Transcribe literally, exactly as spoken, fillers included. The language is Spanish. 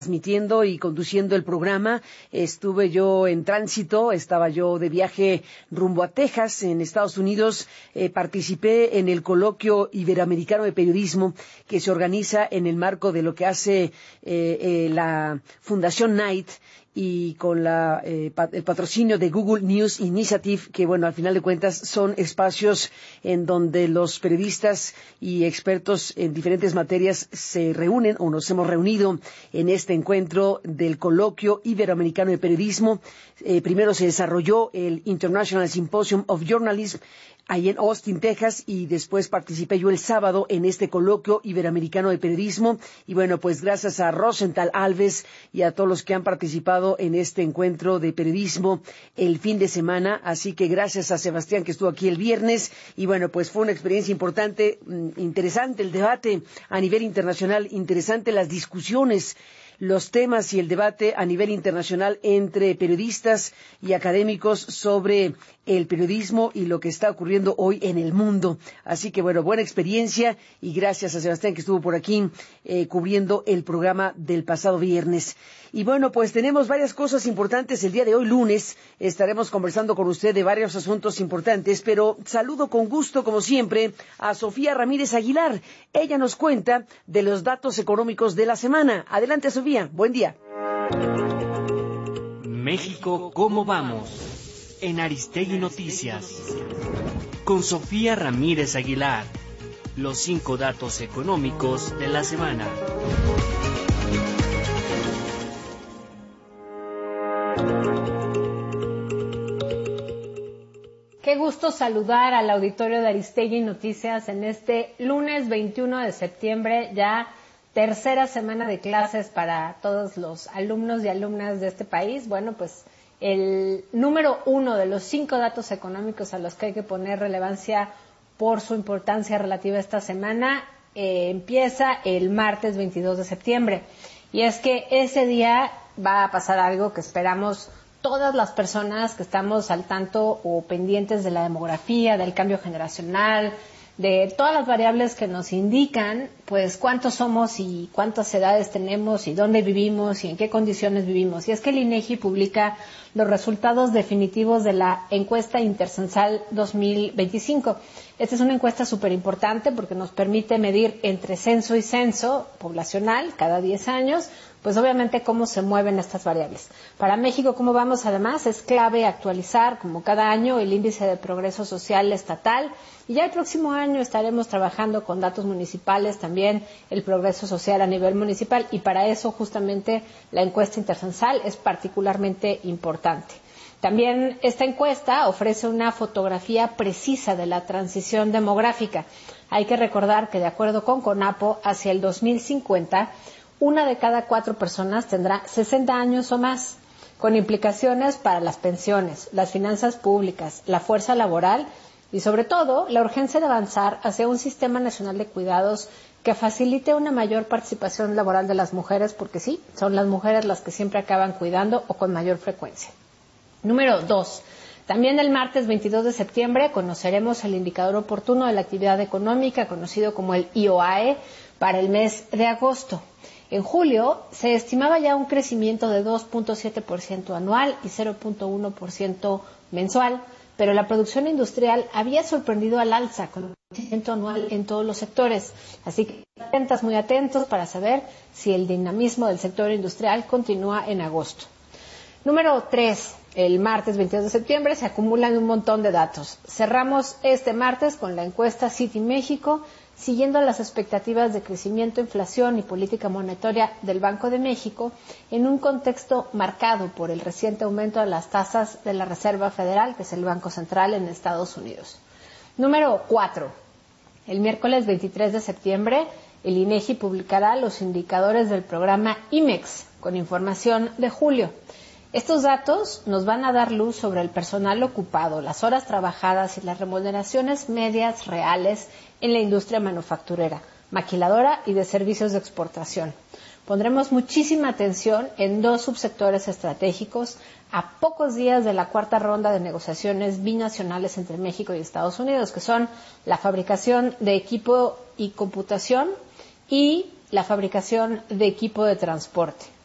transmitiendo y conduciendo el programa. Estuve yo en tránsito, estaba yo de viaje rumbo a Texas, en Estados Unidos. Eh, participé en el coloquio iberoamericano de periodismo que se organiza en el marco de lo que hace eh, eh, la Fundación Knight y con la, eh, el patrocinio de Google News Initiative, que bueno, al final de cuentas son espacios en donde los periodistas y expertos en diferentes materias se reúnen o nos hemos reunido en este encuentro del coloquio iberoamericano de periodismo. Eh, primero se desarrolló el International Symposium of Journalism ahí en Austin, Texas, y después participé yo el sábado en este coloquio iberoamericano de periodismo. Y bueno, pues gracias a Rosenthal Alves y a todos los que han participado en este encuentro de periodismo el fin de semana. Así que gracias a Sebastián, que estuvo aquí el viernes. Y bueno, pues fue una experiencia importante, interesante el debate a nivel internacional, interesante las discusiones, los temas y el debate a nivel internacional entre periodistas y académicos sobre el periodismo y lo que está ocurriendo hoy en el mundo. Así que, bueno, buena experiencia y gracias a Sebastián, que estuvo por aquí eh, cubriendo el programa del pasado viernes. Y bueno, pues tenemos varias cosas importantes el día de hoy, lunes. Estaremos conversando con usted de varios asuntos importantes, pero saludo con gusto, como siempre, a Sofía Ramírez Aguilar. Ella nos cuenta de los datos económicos de la semana. Adelante, Sofía. Buen día. México, ¿cómo vamos? En Aristegui Noticias. Con Sofía Ramírez Aguilar. Los cinco datos económicos de la semana. Qué gusto saludar al auditorio de Aristegui Noticias en este lunes veintiuno de septiembre, ya tercera semana de clases para todos los alumnos y alumnas de este país. Bueno, pues el número uno de los cinco datos económicos a los que hay que poner relevancia por su importancia relativa esta semana eh, empieza el martes veintidós de septiembre. Y es que ese día va a pasar algo que esperamos todas las personas que estamos al tanto o pendientes de la demografía, del cambio generacional, de todas las variables que nos indican, pues, cuántos somos y cuántas edades tenemos y dónde vivimos y en qué condiciones vivimos. Y es que el INEGI publica los resultados definitivos de la encuesta intercensal dos mil veinticinco. Esta es una encuesta súper importante porque nos permite medir entre censo y censo poblacional cada diez años, pues obviamente cómo se mueven estas variables. Para México, ¿cómo vamos? Además, es clave actualizar, como cada año, el índice de progreso social estatal, y ya el próximo año estaremos trabajando con datos municipales también el progreso social a nivel municipal, y para eso justamente la encuesta intercensal es particularmente importante. También esta encuesta ofrece una fotografía precisa de la transición demográfica. Hay que recordar que, de acuerdo con CONAPO, hacia el dos mil cincuenta, una de cada cuatro personas tendrá sesenta años o más, con implicaciones para las pensiones, las finanzas públicas, la fuerza laboral y, sobre todo, la urgencia de avanzar hacia un sistema nacional de cuidados que facilite una mayor participación laboral de las mujeres, porque sí, son las mujeres las que siempre acaban cuidando o con mayor frecuencia. Número dos. También el martes veintidós de septiembre conoceremos el indicador oportuno de la actividad económica, conocido como el I O A E, para el mes de agosto. En julio se estimaba ya un crecimiento de dos punto siete por ciento anual y cero punto uno por ciento mensual, pero la producción industrial había sorprendido al alza con un crecimiento anual en todos los sectores. Así que atentas, muy atentos para saber si el dinamismo del sector industrial continúa en agosto. Número tres. El martes veintidós de septiembre se acumulan un montón de datos. Cerramos este martes con la encuesta Citi México, siguiendo las expectativas de crecimiento, inflación y política monetaria del Banco de México en un contexto marcado por el reciente aumento de las tasas de la Reserva Federal, que es el Banco Central en Estados Unidos. Número cuatro. El miércoles veintitrés de septiembre, el INEGI publicará los indicadores del programa IMEX con información de julio. Estos datos nos van a dar luz sobre el personal ocupado, las horas trabajadas y las remuneraciones medias reales en la industria manufacturera, maquiladora y de servicios de exportación. Pondremos muchísima atención en dos subsectores estratégicos a pocos días de la cuarta ronda de negociaciones binacionales entre México y Estados Unidos, que son la fabricación de equipo y computación y la fabricación de equipo de transporte.